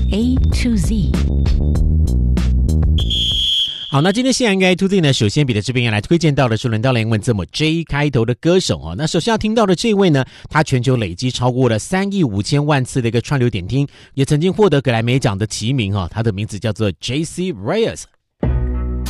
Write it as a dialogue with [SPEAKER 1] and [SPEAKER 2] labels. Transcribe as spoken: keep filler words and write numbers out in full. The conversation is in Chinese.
[SPEAKER 1] A to Z。
[SPEAKER 2] 好，那今天西洋音乐 A to Z 呢，首先彼得这边要来推荐到的是轮到了英文字母 J 开头的歌手哦。那首先要听到的这位呢，他全球累积超过了三亿五千万次的一个串流点听，也曾经获得格莱美奖的提名哦。他的名字叫做 J C Reyes。